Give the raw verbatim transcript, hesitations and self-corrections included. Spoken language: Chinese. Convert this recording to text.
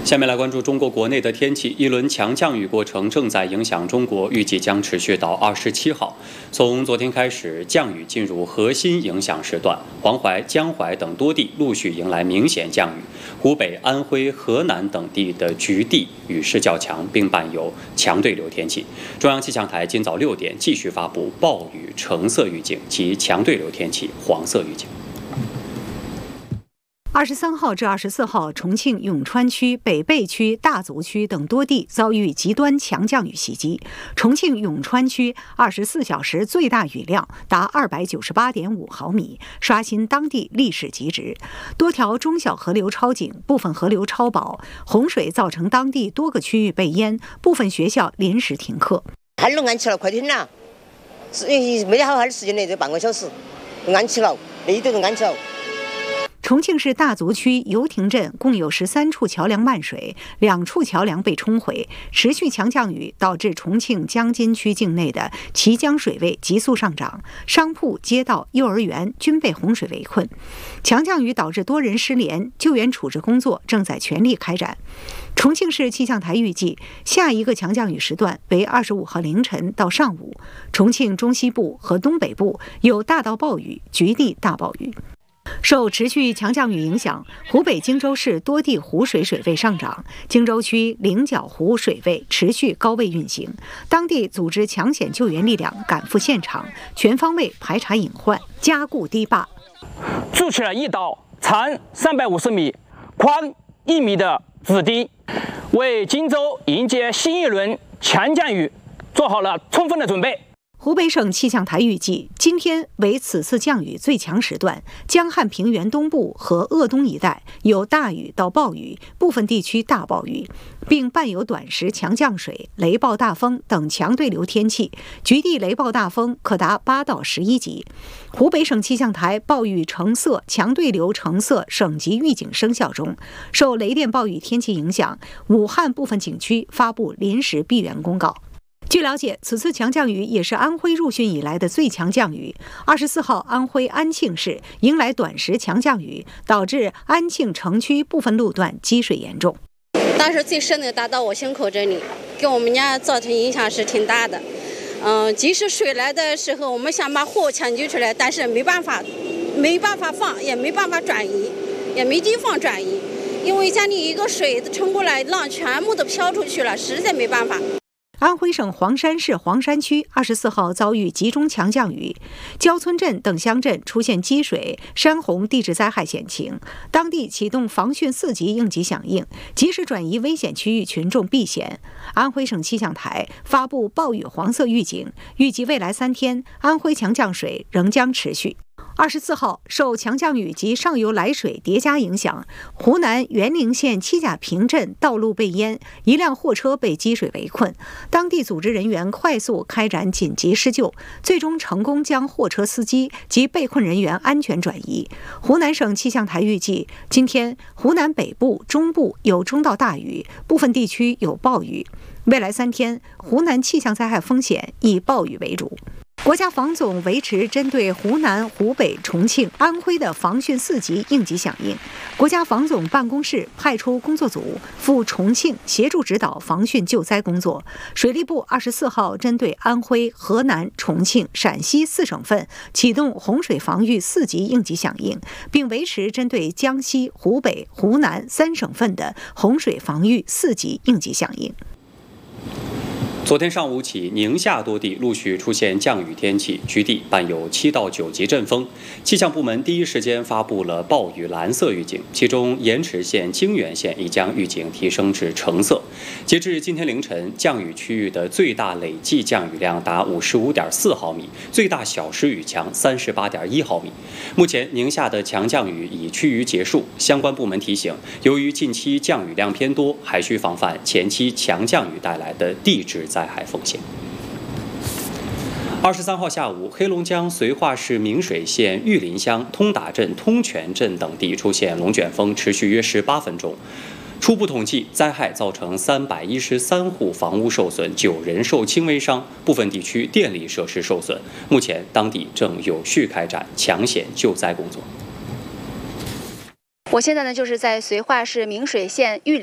下面来关注中国国内的天气。一轮强降雨过程正在影响中国，预计将持续到二十七号。从昨天开始，降雨进入核心影响时段，黄淮、江淮等多地陆续迎来明显降雨。湖北、安徽、河南等地的局地雨势较强，并伴有强对流天气。中央气象台今早六点继续发布暴雨橙色预警及强对流天气黄色预警。 二十三号至二十四号，重庆永川区、北碚区、大足区等多地遭遇极端强降雨袭击。重庆永川区二十四小时最大雨量达二百九十八点五毫米，刷新当地历史极值。多条中小河流超警，部分河流超保，洪水造成当地多个区域被淹，部分学校临时停课。 旱都安起了，快停了，没得好好的时间内，这半个小时都安起了，那一堆都安起了。 重庆市大足区油亭镇共有十三处桥梁漫水，两处桥梁被冲毁。持续强降雨导致重庆江津区境内的綦江水位急速上涨，商铺、街道、幼儿园均被洪水围困。强降雨导致多人失联，救援处置工作正在全力开展。重庆市气象台预计，下一个强降雨时段为二十五号凌晨到上午，重庆中西部和东北部有大到暴雨、局地大暴雨。受持续强降雨影响，湖北荆州市多地湖水水位上涨，荆州区菱角湖水位持续高位运行，当地组织抢险救援力量赶赴现场，全方位排查隐患，加固堤坝， 筑起了一道长三百五十米、宽一米的子堤，为荆州迎接新一轮强降雨做好了充分的准备。 湖北省气象台预计，今天为此次降雨最强时段，江汉平原东部和鄂东一带有大雨到暴雨，部分地区大暴雨，并伴有短时强降水、雷暴大风等强对流天气，局地雷暴大风可达八到十一级。湖北省气象台暴雨橙色、强对流橙色省级预警生效中，受雷电暴雨天气影响，武汉部分景区发布临时闭园公告。据了解，此次强降雨也是安徽入汛以来的最强降雨。二十四号，安徽安庆市迎来短时强降雨，导致安庆城区部分路段积水严重。 当时最深的达到我胸口这里，给我们家造成影响是挺大的。嗯、呃，即使水来的时候，我们想把货抢救出来，但是没办法，没办法放，也没办法转移，也没地方转移，因为家里一个水冲过来，浪全部都飘出去了，实在没办法。 安徽省黄山市黄山区二十四号遭遇集中强降雨，焦村镇等乡镇出现积水、山洪地质灾害险情，当地启动防汛四级应急响应，及时转移危险区域群众避险。安徽省气象台发布暴雨黄色预警，预计未来三天安徽强降水仍将持续。二十四号，受强降雨及上游来水叠加影响，湖南沅陵县七甲坪镇道路被淹，一辆货车被积水围困，当地组织人员快速开展紧急施救，最终成功将货车司机及被困人员安全转移。湖南省气象台预计，今天湖南北部、中部有中到大雨，部分地区有暴雨。未来三天，湖南气象灾害风险以暴雨为主。国家防总维持针对湖南、湖北、重庆、安徽的防汛四级应急响应。国家防总办公室派出工作组赴重庆协助指导防汛救灾工作。水利部二十四号针对安徽、河南、重庆、陕西四省份启动洪水防御四级应急响应，并维持针对江西、湖北、湖南三省份的洪水防御四级应急响应。 昨天上午起，宁夏多地陆续出现降雨天气，局地伴有七到九级阵风。气象部门第一时间发布了暴雨蓝色预警，其中盐池县、泾源县已将预警提升至橙色。截至今天凌晨，降雨区域的最大累计降雨量达五十五点四毫米，最大小时雨强三十八点一毫米。目前，宁夏的强降雨已趋于结束。相关部门提醒，由于近期降雨量偏多，还需防范前期强降雨带来的地质灾害风险。二十三号下午，黑龙江绥化市明水县玉林乡通达镇、通泉镇等地出现龙卷风，持续约十八分钟。初步统计，灾害造成三百一十三户房屋受损，九人受轻微伤，部分地区电力设施受损。目前，当地正有序开展抢险救灾工作。 我现在呢，就是在绥化市明水县玉林